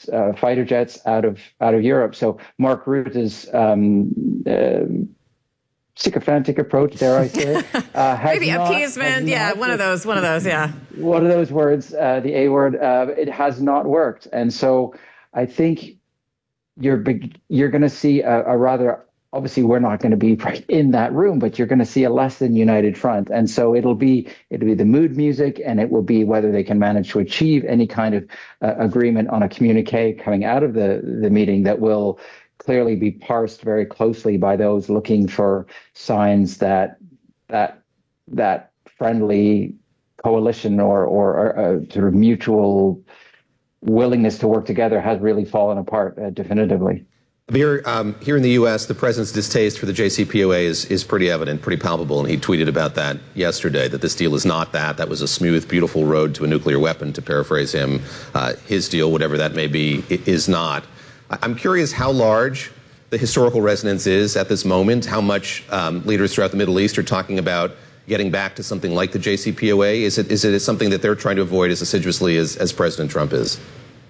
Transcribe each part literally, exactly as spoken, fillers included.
its uh, fighter jets out of out of Europe. So Mark Rutte's um, uh, sycophantic approach, dare I say, uh, has maybe not, appeasement, yeah, not, one of those, one of those, yeah, one of those words, uh, the A word. Uh, it has not worked, and so I think you're you're going to see a, a rather. Obviously, we're not going to be right in that room, but you're going to see a less than united front, and so it'll be it'll be the mood music, and it will be whether they can manage to achieve any kind of uh, agreement on a communique coming out of the the meeting that will clearly be parsed very closely by those looking for signs that that that friendly coalition or or, or uh, sort of mutual willingness to work together has really fallen apart uh, definitively. Here, um, here in the U S, the president's distaste for the J C P O A is, is pretty evident, pretty palpable, and he tweeted about that yesterday, that this deal is not that. That was a smooth, beautiful road to a nuclear weapon, to paraphrase him. Uh, his deal, whatever that may be, is not. I'm curious how large the historical resonance is at this moment, how much um, leaders throughout the Middle East are talking about getting back to something like the J C P O A. Is it, is it something that they're trying to avoid as assiduously as, as President Trump is?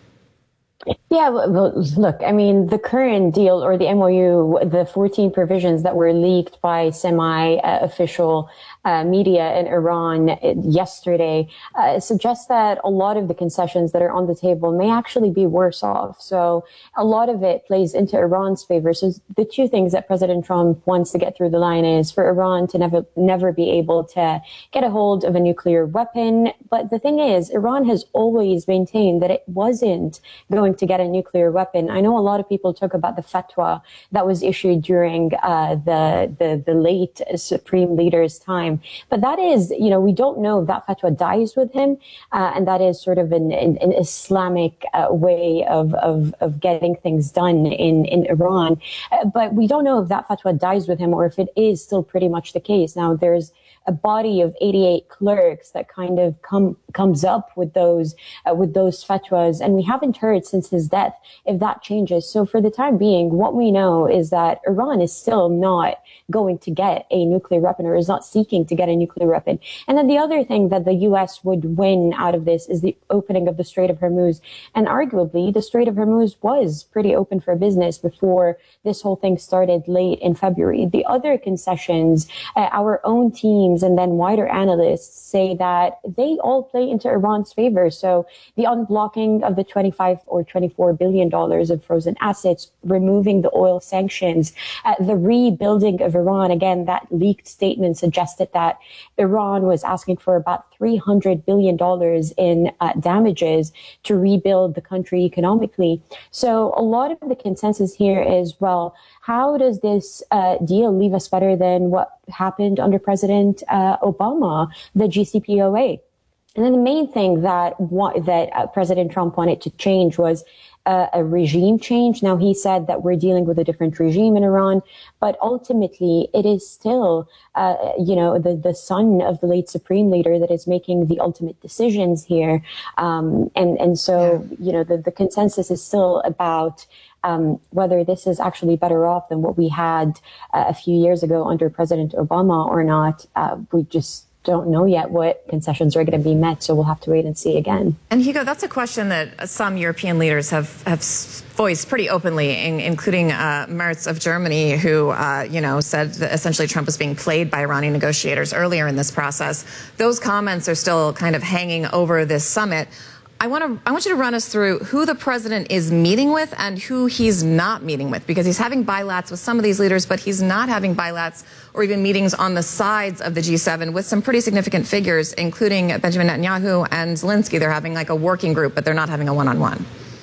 Yeah, well, look, I mean, the current deal or the M O U, the fourteen provisions that were leaked by semi-official uh, media in Iran yesterday uh, suggests that a lot of the concessions that are on the table may actually be worse off. So a lot of it plays into Iran's favor. So the two things that President Trump wants to get through the line is for Iran to never, never be able to get a hold of a nuclear weapon. But the thing is, Iran has always maintained that it wasn't going to get a nuclear weapon. I know a lot of people talk about the fatwa that was issued during uh, the, the the late Supreme Leader's time, but that is, you know, we don't know if that fatwa dies with him, uh, and that is sort of an, an, an Islamic uh, way of, of of getting things done in in Iran, uh, but we don't know if that fatwa dies with him or if it is still pretty much the case. Now there's a body of eighty-eight clerks that kind of come comes up with those uh, with those fatwas, and we haven't heard since his death if that changes. So for the time being, what we know is that Iran is still not going to get a nuclear weapon or is not seeking to get a nuclear weapon. And then the other thing that the U S would win out of this is the opening of the Strait of Hormuz. And arguably, the Strait of Hormuz was pretty open for business before this whole thing started late in February. The other concessions, uh, our own teams and then wider analysts say that they all play into Iran's favor. So the unblocking of the twenty-five or twenty-four billion dollars of frozen assets, removing the oil sanctions, uh, the rebuilding of Iran. Again, that leaked statement suggested that Iran was asking for about three hundred billion dollars in uh, damages to rebuild the country economically. So a lot of the consensus here is, well, how does this uh, deal leave us better than what happened under President uh, Obama, the J C P O A? And then the main thing that wa- that uh, President Trump wanted to change was uh, a regime change. Now, he said that we're dealing with a different regime in Iran, but ultimately it is still, uh, you know, the, the son of the late Supreme Leader that is making the ultimate decisions here. Um, and, and so, you know, the, the consensus is still about Um, whether this is actually better off than what we had uh, a few years ago under President Obama or not. Uh, we just don't know yet what concessions are going to be met, so we'll have to wait and see again. And Hugo, that's a question that some European leaders have, have voiced pretty openly, in, including uh, Merz of Germany, who, uh, you know, said that essentially Trump was being played by Iranian negotiators earlier in this process. Those comments are still kind of hanging over this summit. I want to, I want you to run us through who the president is meeting with and who he's not meeting with, because he's having bilats with some of these leaders, but he's not having bilats or even meetings on the sides of the G seven with some pretty significant figures, including Benjamin Netanyahu and Zelensky. They're having like a working group, but they're not having a one-on-one.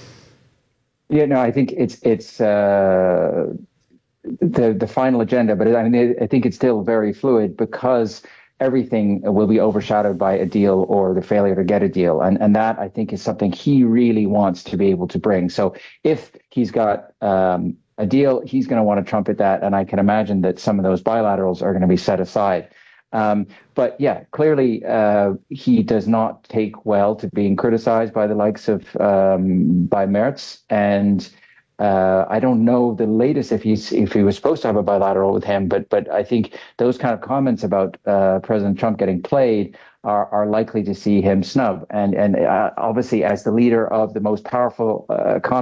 Yeah, no, I think it's it's uh, the the final agenda, but I mean, I think it's still very fluid because everything will be overshadowed by a deal or the failure to get a deal. And, and that, I think, is something he really wants to be able to bring. So if he's got um, a deal, he's going to want to trumpet that. And I can imagine that some of those bilaterals are going to be set aside. Um, but yeah, clearly uh, he does not take well to being criticized by the likes of um, by Merz. And Uh, I don't know the latest if he's if he was supposed to have a bilateral with him, but but I think those kind of comments about uh, President Trump getting played are are likely to see him snub. And and uh, obviously, as the leader of the most powerful uh, economy